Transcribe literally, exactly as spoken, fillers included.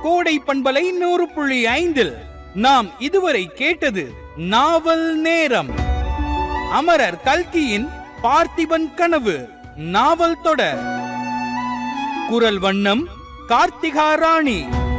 கோடை பண்பலை நூறு புள்ளி ஐந்தில் நாம் இதுவரை கேட்டது நாவல் நேரம். அமரர் கல்கியின் பார்த்திபன் கனவு நாவல் தொடர். குரல் வண்ணம் கார்த்திகா ராணி.